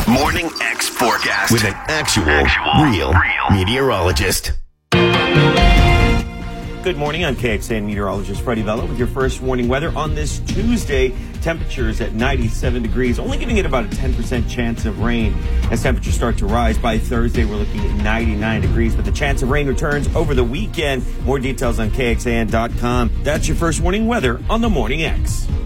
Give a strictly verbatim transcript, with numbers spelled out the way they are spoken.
Morning X forecast with an actual, actual real, real meteorologist. Good morning. I'm K X A N meteorologist Freddie Vella with your first warning weather on this Tuesday. Temperatures at ninety-seven degrees, only giving it about a ten percent chance of rain. As temperatures start to rise by Thursday, we're looking at ninety-nine degrees, but the chance of rain returns over the weekend. More details on K X A N dot com. That's your first warning weather on the Morning X.